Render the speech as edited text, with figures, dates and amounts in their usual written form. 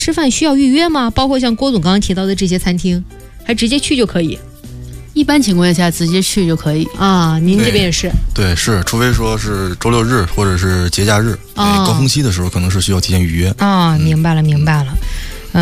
吃饭需要预约吗？包括像郭总刚刚提到的这些餐厅，还直接去就可以？ 一般情况下直接去就可以啊。您这边也是？ 对，是，除非说是周6日或者是节假日，高峰期的时候可能是需要提前预约。 明白了。